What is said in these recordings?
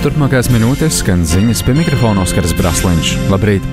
Turpmākās minūtes skan ziņas, pie mikrofona Oskars Brasliņš. Labrīt!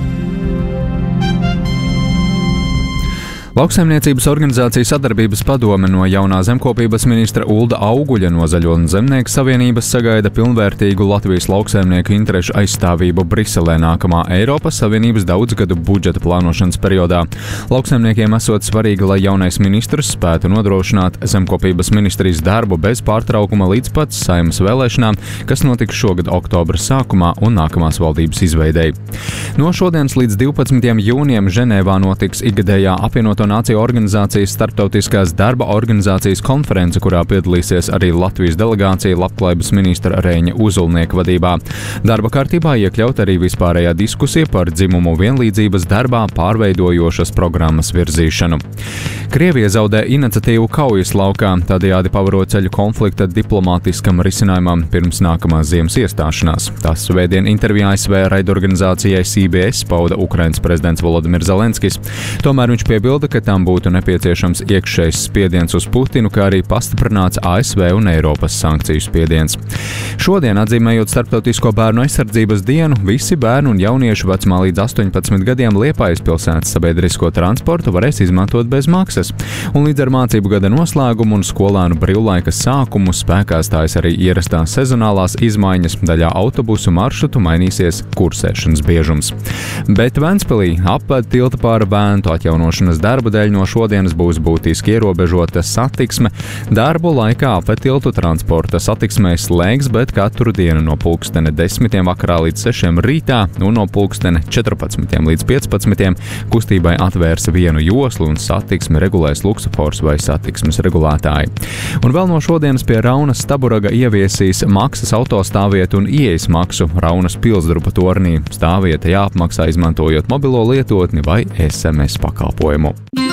Lauksaimniecības organizācija sadarbības padome no jaunā zemkopības ministra Ulda Auguļa no Zaļo un Zemnieku savienības sagaida pilnvērtīgu Latvijas lauksaimnieku interešu aizstāvību Briselē nākamā Eiropas Savienības daudzgadu budžeta plānošanas periodā. Lauksaimniekiem esot svarīgi, lai jaunais ministrs spētu nodrošināt zemkopības ministrijas darbu bez pārtraukuma līdz pat Saeimas vēlēšanām, kas notiks šogad oktobra sākumā un nākamās valdības izveidei. No šodienas līdz 12. jūnijam Ženēvā notiks ikgadējā apvienoto Nāciju organizācijas starptautiskās darba organizācijas konference, kurā piedalīsies arī Latvijas delegācija labklājības ministra Reiņa Uzulnieka vadībā. Darba kārtībā iekļaut arī vispārējā diskusija par dzimumu vienlīdzības darbā pārveidojošas programmas virzīšanu. Krievija zaudē iniciatīvu kaujas laukā, tādējādi pavarot ceļu konflikta diplomātiskam risinājumam pirms nākamās ziemas iestāšanās. Tas svētdien intervijā ASV raidorganizācijai CBS pauda Ukrainas prezidents Volodimirs Zelenskis. Tomēr viņš piebilda, ka tam būtu nepieciešams iekšējs spiediens uz Putinu, kā arī pastiprināts ASV un Eiropas sankciju spiediens. Šodien, atzīmējot Starptautisko bērnu aizsardzības dienu, visi bērni un jaunieši vecumā līdz 18 gadiem Liepājas pilsētas sabiedrisko transportu varēs izmantot bez maksas. Un līdz ar mācību gada noslēgumu un skolēnu brīvlaika sākumu spēkā stājas arī ierastās sezonālās izmaiņas, daļā autobusu maršrutu mainīsies kursēšanas biežums. Bet Ventspilī apved tilta pāra Vēntu atjaunošanas darbu dēļ no šodienas būs būtiski ierobežota satiksme. Darbu laikā apved tiltu transporta satiksmē slēgs, bet katru dienu no pulkstene 10 vakarā līdz 6 rītā un no pulkstene 14 līdz 15 kustībai atvērs vienu joslu un satiksmi regulēs luksofors vai satiksmes regulētāji. Un vēl no šodienas pie Raunas Staburaga ieviesīs maksas autostāvvietu un ieejas maksu Raunas Pilsdrupa tornī. Stāvvieta jāapmaksā izmantojot mobilo lietotni vai SMS pakalpojumu.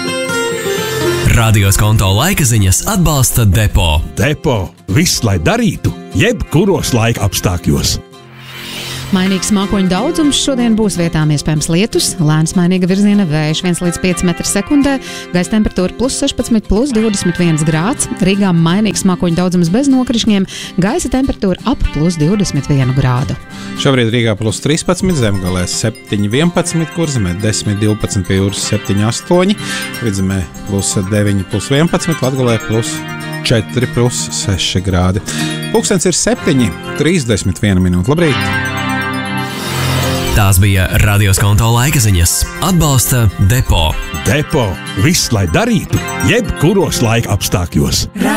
Radios konto laika ziņas atbalsta Depo. Depo – viss, lai darītu, jebkuros laika apstākļos. Mainīgs mākoņu daudzums šodien būs, vietām iespējams lietus, lēns mainīga virziena vējš 1 līdz 5 m/sekundē, gaisa temperatūra +16, +21 grāds, Rīgā mainīgs mākoņu daudzums bez nokrišņiem, gaisa temperatūra ap +21 grādu. Šobrīd Rīgā +13, Zemgalē 7,11, Kurzemē 10,12, pie jūras 7,8, Vidzemē +9, +11, Latgalē +4, +6 grādi. Pulkstens ir 7:31 minūte. Labrīt! Tās bija Radios konto laika ziņas. Atbalsta Depo. Depo – viss, lai darītu, jebkuros laika apstākļos.